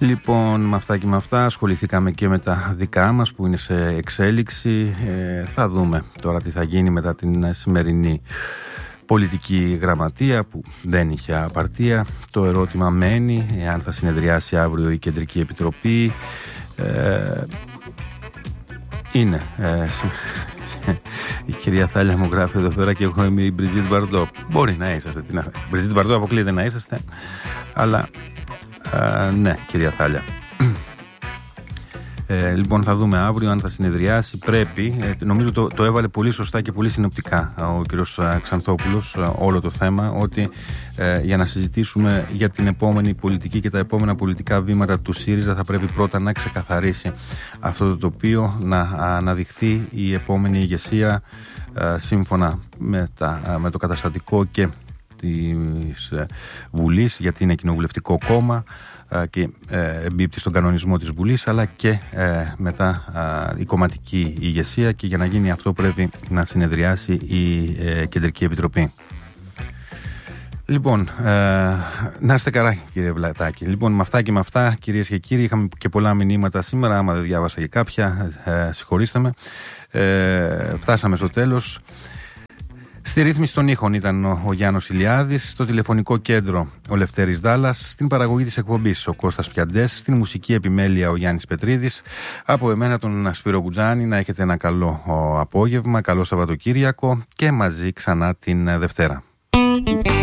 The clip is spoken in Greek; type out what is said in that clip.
Λοιπόν, με αυτά και με αυτά ασχοληθήκαμε και με τα δικά μας που είναι σε εξέλιξη. Θα δούμε τώρα τι θα γίνει μετά την σημερινή πολιτική γραμματεία που δεν είχε απαρτία. Το ερώτημα μένει εάν θα συνεδριάσει αύριο η Κεντρική Επιτροπή. Είναι η κυρία Θάλια μου γράφει εδώ πέρα και εγώ είμαι η Μπριζίτ Μπαρντό. Μπορεί να είσαστε, Μπριζίτ Μπαρντό αποκλείεται να είσαστε, αλλά ναι, κυρία Θάλια. Λοιπόν, θα δούμε αύριο αν θα συνεδριάσει. Πρέπει, νομίζω το έβαλε πολύ σωστά και πολύ συνοπτικά ο κύριος Ξανθόπουλος όλο το θέμα, ότι για να συζητήσουμε για την επόμενη πολιτική και τα επόμενα πολιτικά βήματα του ΣΥΡΙΖΑ θα πρέπει πρώτα να ξεκαθαρίσει αυτό το τοπίο, να αναδειχθεί η επόμενη ηγεσία σύμφωνα με το καταστατικό και της Βουλής, γιατί είναι κοινοβουλευτικό κόμμα και εμπίπτει στον κανονισμό της Βουλής, αλλά και μετά η κομματική ηγεσία, και για να γίνει αυτό πρέπει να συνεδριάσει η Κεντρική Επιτροπή. Λοιπόν, να είστε καλά κύριε Βλατάκη. Λοιπόν, με αυτά και με αυτά, κυρίες και κύριοι, είχαμε και πολλά μηνύματα σήμερα. Άμα δεν διάβασα και κάποια, συγχωρήστε με. Φτάσαμε στο τέλος. Στη ρύθμιση των ήχων ήταν ο Γιάννος Ηλιάδης, στο τηλεφωνικό κέντρο ο Λευτέρης Δάλλας, στην παραγωγή της εκπομπής ο Κώστας Πιαντές, στην μουσική επιμέλεια ο Γιάννης Πετρίδης. Από εμένα τον Σπύρο Κουτζάνη, να έχετε ένα καλό απόγευμα, καλό Σαββατοκύριακο και μαζί ξανά την Δευτέρα.